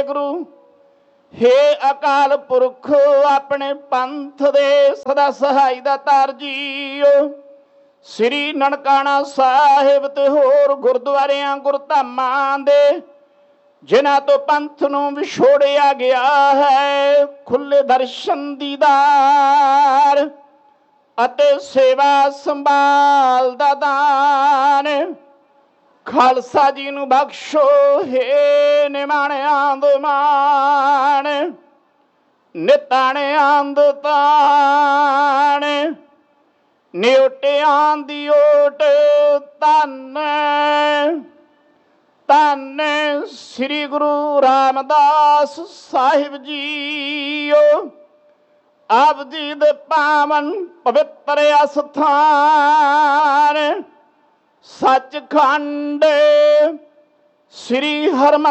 वाहेगुरु। हे अकाल पुरख अपने पंथ दे सदा सहाय दा तार जीओ। श्री ननकाना साहिब ते होर गुरुद्वारियां गुरधामां दे जिन्हां तो पंथ नूं विछोड़िया गया है, खुले दर्शन दीदार अते सेवा संभाल दा दान खालसा जी नूं बख्शो। हे निमाणियां दे मान निताणियां दे ताण निउटियां दी ओट धन धन श्री गुरु रामदास साहिब जीओ। आप जी दे पावन पवित्र अस्थान सचखंड श्री हरमंदिर